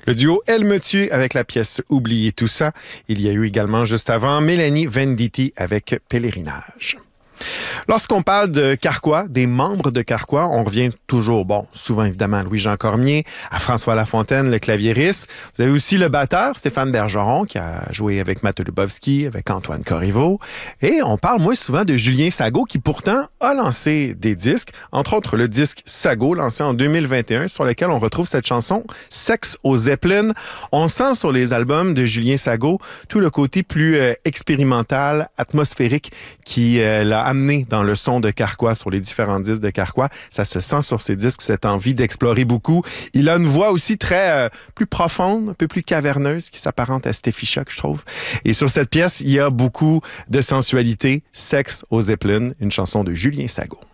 Le duo Elle me tue avec la pièce Oubliez tout ça. Il y a eu également juste avant Mélanie Venditti avec Pèlerinage. Lorsqu'on parle de Carquois, des membres de Carquois, on revient toujours, souvent évidemment à Louis-Jean Cormier, à François Lafontaine, le claviériste. Vous avez aussi le batteur, Stéphane Bergeron, qui a joué avec Matt Lubowski, avec Antoine Corriveau. Et on parle moins souvent de Julien Sago, qui pourtant a lancé des disques, entre autres le disque Sago, lancé en 2021, sur lequel on retrouve cette chanson « Sexe aux Zeppelin ». On sent sur les albums de Julien Sago tout le côté plus expérimental, atmosphérique qui l'a amené dans le son de Carquois, sur les différents disques de Carquois. Ça se sent sur ses disques, cette envie d'explorer beaucoup. Il a une voix aussi très plus profonde, un peu plus caverneuse, qui s'apparente à Steffi Shock, je trouve. Et sur cette pièce, il y a beaucoup de sensualité. Sexe aux Zeppelin, une chanson de Julien Sago.